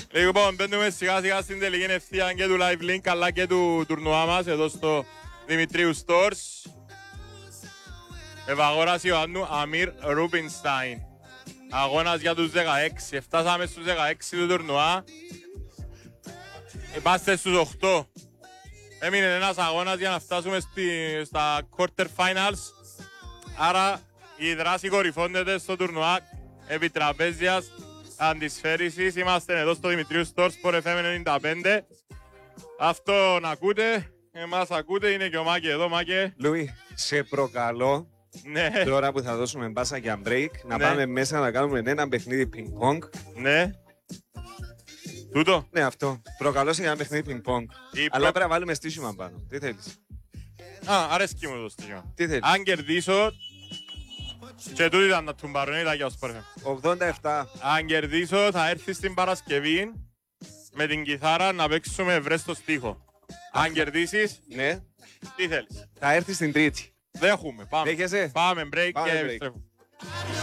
Λοιπόν, μπαίνουμε σιγά σιγά στην τελική ευθεία και του live link αλλά και του τουρνουά μας εδώ στο Δημητρίου Stores. Ευαγόρας Ιωάννου Αμίρ Ρούπινστάιν. Αγώνας για τους 16. Φτάσαμε στους 16 του τουρνουά. Είμαστε στους 8. Έμεινε ένας αγώνας για να φτάσουμε στα quarter finals. Άρα η δράση κορυφώνεται στο τουρνουά επί τραπέζιας αντισφαίρησης. Είμαστε εδώ στο Δημητρίου Stores, Sport FM 95. Αυτό να ακούτε, εμάς ακούτε, είναι και ο Μάκε εδώ, Μάκε. Λούι, σε προκαλώ, Ναι, τώρα που θα δώσουμε μπάσα για break, να πάμε μέσα να κάνουμε ένα παιχνίδι ping-pong. ναι. Τούτο. Ναι, αυτό. Προκαλώ σε ένα παιχνίδι ping-pong. Αλλά πρέπει να βάλουμε στήσιμα πάνω. Τι θέλεις? Αρέσκει μου το στοιχείο. Τι θέλεις? Αν κερδίσω, και τούτο ήταν να τουμπάρουν, ήταν για ο Sport FM. 87. Αν κερδίσω θα έρθει στην Παρασκευή με την κιθάρα να παίξουμε βρες στο στίχο. Αν κερδίσεις, Ναι. τι θέλεις? Θα έρθει στην Τρίτη. Δέχομαι, πάμε. Δέχεσαι? Πάμε break Πάμε και break. επιστρέφουμε.